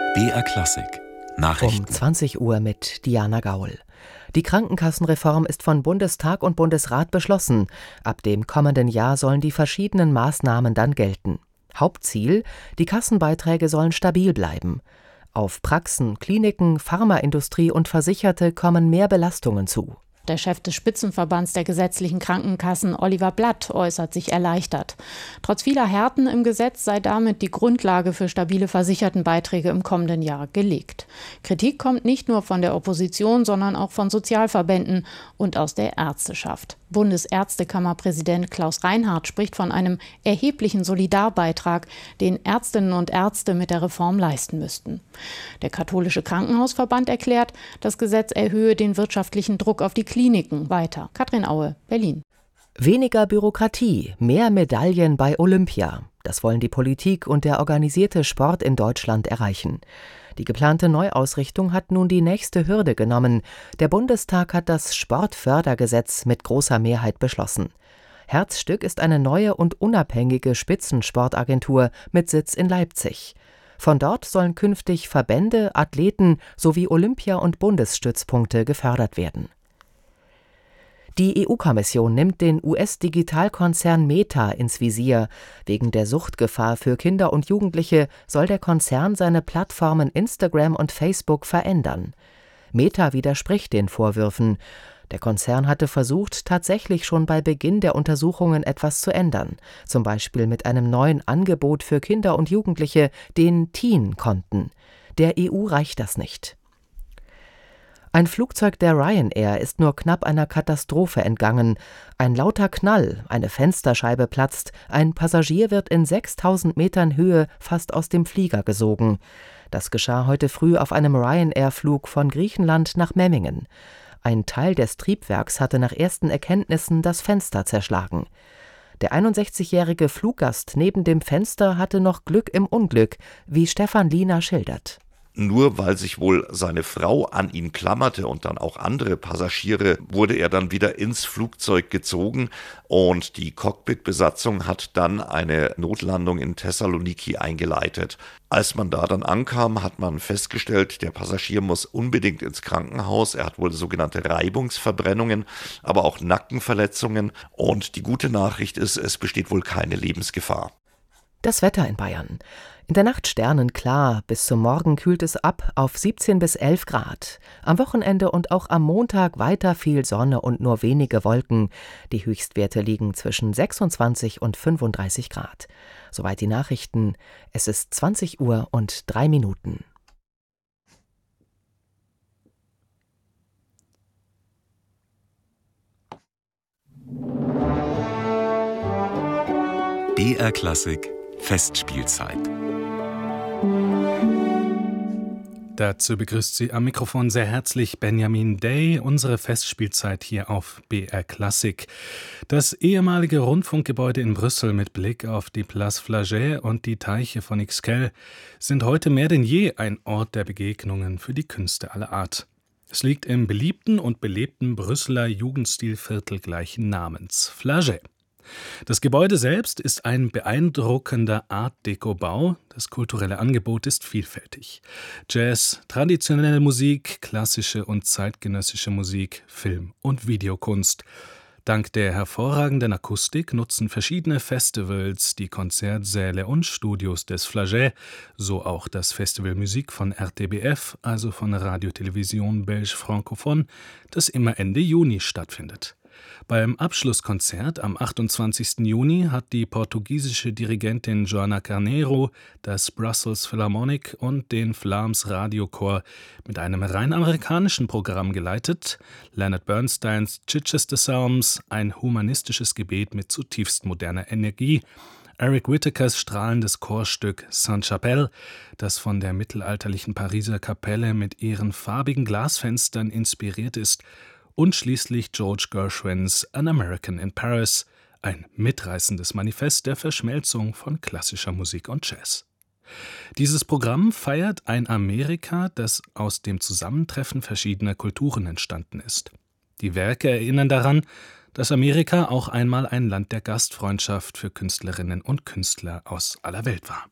BR Klassik Nachrichten. Um 20 Uhr mit Diana Gaul. Die Krankenkassenreform ist von Bundestag und Bundesrat beschlossen. Ab dem kommenden Jahr sollen die verschiedenen Maßnahmen dann gelten. Hauptziel: die Kassenbeiträge sollen stabil bleiben. Auf Praxen, Kliniken, Pharmaindustrie und Versicherte kommen mehr Belastungen zu. Der Chef des Spitzenverbands der gesetzlichen Krankenkassen, Oliver Blatt, äußert sich erleichtert. Trotz vieler Härten im Gesetz sei damit die Grundlage für stabile Versichertenbeiträge im kommenden Jahr gelegt. Kritik kommt nicht nur von der Opposition, sondern auch von Sozialverbänden und aus der Ärzteschaft. Bundesärztekammerpräsident Klaus Reinhardt spricht von einem erheblichen Solidarbeitrag, den Ärztinnen und Ärzte mit der Reform leisten müssten. Der Katholische Krankenhausverband erklärt, das Gesetz erhöhe den wirtschaftlichen Druck auf die Kliniken weiter. Katrin Aue, Berlin. Weniger Bürokratie, mehr Medaillen bei Olympia. Das wollen die Politik und der organisierte Sport in Deutschland erreichen. Die geplante Neuausrichtung hat nun die nächste Hürde genommen. Der Bundestag hat das Sportfördergesetz mit großer Mehrheit beschlossen. Herzstück ist eine neue und unabhängige Spitzensportagentur mit Sitz in Leipzig. Von dort sollen künftig Verbände, Athleten sowie Olympia- und Bundesstützpunkte gefördert werden. Die EU-Kommission nimmt den US-Digitalkonzern Meta ins Visier. Wegen der Suchtgefahr für Kinder und Jugendliche soll der Konzern seine Plattformen Instagram und Facebook verändern. Meta widerspricht den Vorwürfen. Der Konzern hatte versucht, tatsächlich schon bei Beginn der Untersuchungen etwas zu ändern, zum Beispiel mit einem neuen Angebot für Kinder und Jugendliche, den Teen-Konten. Der EU reicht das nicht. Ein Flugzeug der Ryanair ist nur knapp einer Katastrophe entgangen. Ein lauter Knall, eine Fensterscheibe platzt, ein Passagier wird in 6000 Metern Höhe fast aus dem Flieger gesogen. Das geschah heute früh auf einem Ryanair-Flug von Griechenland nach Memmingen. Ein Teil des Triebwerks hatte nach ersten Erkenntnissen das Fenster zerschlagen. Der 61-jährige Fluggast neben dem Fenster hatte noch Glück im Unglück, wie Stefan Liener schildert. Nur weil sich wohl seine Frau an ihn klammerte und dann auch andere Passagiere, wurde er dann wieder ins Flugzeug gezogen und die Cockpit-Besatzung hat dann eine Notlandung in Thessaloniki eingeleitet. Als man da dann ankam, hat man festgestellt, der Passagier muss unbedingt ins Krankenhaus. Er hat wohl sogenannte Reibungsverbrennungen, aber auch Nackenverletzungen. Und die gute Nachricht ist, es besteht wohl keine Lebensgefahr. Das Wetter in Bayern. In der Nacht sternenklar, bis zum Morgen kühlt es ab auf 17 bis 11 Grad. Am Wochenende und auch am Montag weiter viel Sonne und nur wenige Wolken. Die Höchstwerte liegen zwischen 26 und 35 Grad. Soweit die Nachrichten. Es ist 20 Uhr und 3 Minuten. BR Klassik Festspielzeit. Dazu begrüßt Sie am Mikrofon sehr herzlich Benjamin Day, unsere Festspielzeit hier auf BR Klassik. Das ehemalige Rundfunkgebäude in Brüssel mit Blick auf die Place Flagey und die Teiche von Ixelles sind heute mehr denn je ein Ort der Begegnungen für die Künste aller Art. Es liegt im beliebten und belebten Brüsseler Jugendstilviertel gleichen Namens, Flagey. Das Gebäude selbst ist ein beeindruckender Art-Deco-Bau. Das kulturelle Angebot ist vielfältig. Jazz, traditionelle Musik, klassische und zeitgenössische Musik, Film- und Videokunst. Dank der hervorragenden Akustik nutzen verschiedene Festivals die Konzertsäle und Studios des Flagey, so auch das Festival Musik von RTBF, also von Radio Télévision Belge Francophone, das immer Ende Juni stattfindet. Beim Abschlusskonzert am 28. Juni hat die portugiesische Dirigentin Joana Carneiro das Brussels Philharmonic und den Vlaams Radiochor mit einem rein amerikanischen Programm geleitet. Leonard Bernsteins Chichester Psalms, ein humanistisches Gebet mit zutiefst moderner Energie. Eric Whittakers strahlendes Chorstück Sainte-Chapelle, das von der mittelalterlichen Pariser Kapelle mit ihren farbigen Glasfenstern inspiriert ist. Und schließlich George Gershwins An American in Paris, ein mitreißendes Manifest der Verschmelzung von klassischer Musik und Jazz. Dieses Programm feiert ein Amerika, das aus dem Zusammentreffen verschiedener Kulturen entstanden ist. Die Werke erinnern daran, dass Amerika auch einmal ein Land der Gastfreundschaft für Künstlerinnen und Künstler aus aller Welt war.